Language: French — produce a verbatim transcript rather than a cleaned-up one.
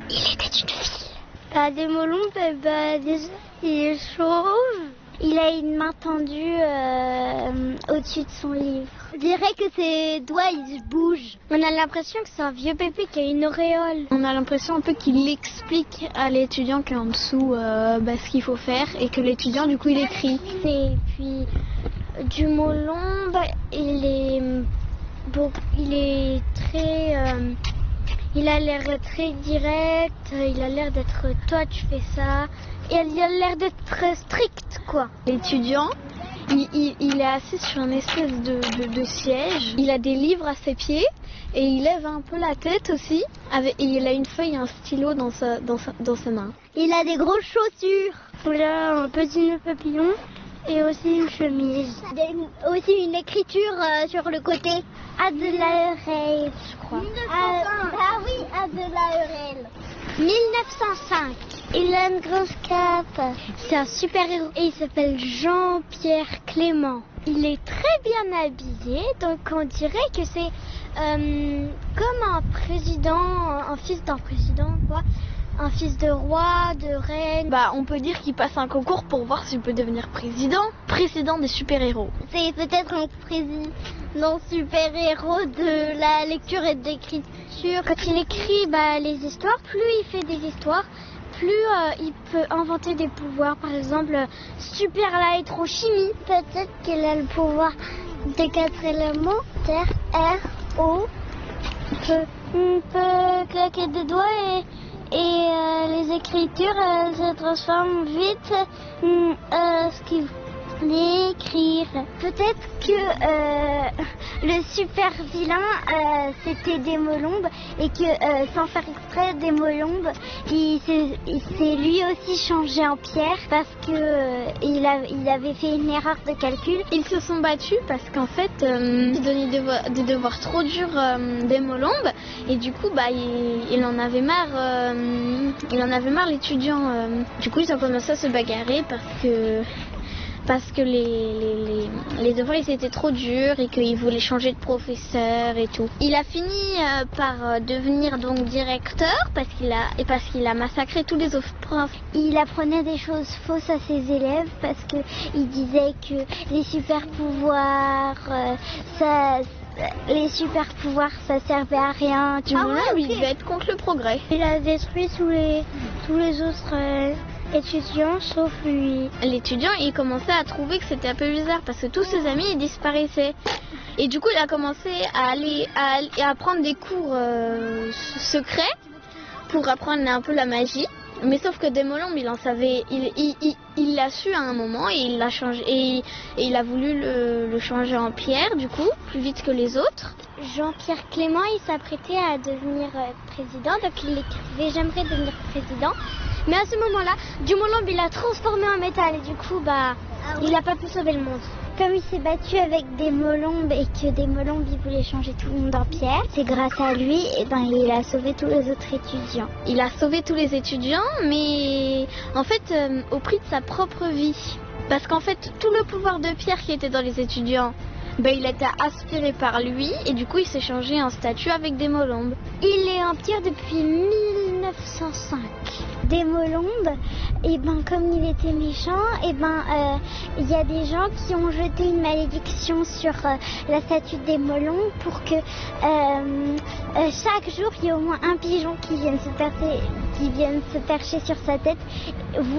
Il était une fille. Bah, Démolombe, eh bah, déjà, il est chauve. Il a une main tendue euh, au-dessus de son livre. On dirait que ses doigts, ils bougent. On a l'impression que c'est un vieux bébé qui a une auréole. On a l'impression un peu qu'il explique à l'étudiant qui est en dessous euh, bah, ce qu'il faut faire et que l'étudiant, du coup, il écrit. Et puis, Démolombe, il est, beau, il est très... Euh, il a l'air très direct, il a l'air d'être « toi, tu fais ça ». Et il a l'air d'être très strict, quoi. L'étudiant, il, il, il est assis sur une espèce de, de, de siège. Il a des livres à ses pieds et il lève un peu la tête aussi. Avec, et il a une feuille et un stylo dans sa, dans sa, dans sa main. Il a des grosses chaussures. Il a un petit nœud papillon et aussi une chemise. Il a aussi une écriture euh, sur le côté. Adelaide, je crois. mille neuf cent cinq. Ah, ah oui, Adelaide. mille neuf cent cinq. Il a une grosse cape. C'est un super-héros et il s'appelle Jean-Pierre Clément. Il est très bien habillé, donc on dirait que c'est euh, comme un président, un fils d'un président, quoi. Un fils de roi, de reine. Bah, on peut dire qu'il passe un concours pour voir s'il peut devenir président. Président des super-héros. C'est peut-être un président super-héros de la lecture et de l'écriture. Quand il écrit bah, les histoires, plus il fait des histoires, plus euh, il peut inventer des pouvoirs. Par exemple, super la électrochimie. Peut-être qu'il a le pouvoir des quatre éléments. Terre, air, eau. Peut, on peut claquer des doigts et... Et euh, les écritures euh, se transforment vite euh, ce qu'il voulait écrire. Peut-être que euh, le super vilain euh, c'était Démolombe et que euh, sans faire exprès Démolombe il s'est, il s'est lui aussi changé en pierre parce que euh, il, a, il avait fait une erreur de calcul. Ils se sont battus parce qu'en fait euh, ils donnaient des devoirs, des devoirs trop durs euh, Démolombe et du coup bah il, il en avait marre euh, il en avait marre l'étudiant euh. Du coup ils ont commencé à se bagarrer parce que parce que les, les, les, les devoirs ils étaient trop durs et qu'il voulait changer de professeur et tout. Il a fini euh, par euh, devenir donc directeur parce qu'il a, et parce qu'il a massacré tous les autres profs. Il apprenait des choses fausses à ses élèves parce qu'il disait que les super pouvoirs, euh, ça... Les super pouvoirs, ça servait à rien. Du moment où il devait être contre le progrès. Il a détruit tous les, tous les autres euh, étudiants, sauf lui. L'étudiant, il commençait à trouver que c'était un peu bizarre parce que tous ses amis, ils disparaissaient. Et du coup, il a commencé à aller à, à prendre des cours euh, secrets pour apprendre un peu la magie. Mais sauf que Démolombe, il en savait, il, il, il, il l'a su à un moment et il l'a changé et, et il a voulu le, le changer en pierre, du coup, plus vite que les autres. Jean-Pierre Clément, il s'apprêtait à devenir euh, président, donc il écrivait j'aimerais devenir président. Mais à ce moment-là, Démolombe, il l'a transformé en métal et du coup, bah, ah oui. Il n'a pas pu sauver le monde. Comme il s'est battu avec Démolombe et que Démolombe il voulait changer tout le monde en pierre, c'est grâce à lui et ben il a sauvé tous les autres étudiants. Il a sauvé tous les étudiants, mais en fait euh, au prix de sa propre vie. Parce qu'en fait tout le pouvoir de pierre qui était dans les étudiants, ben, il a été aspiré par lui et du coup il s'est changé en statue avec Démolombe. Il est en pierre depuis mille neuf cent cinq. Démolombe, et ben comme il était méchant, et ben il euh, y a des gens qui ont jeté une malédiction sur euh, la statue de Démolombe pour que euh, euh, chaque jour il y ait au moins un pigeon qui vienne se percer, qui vienne se percher sur sa tête.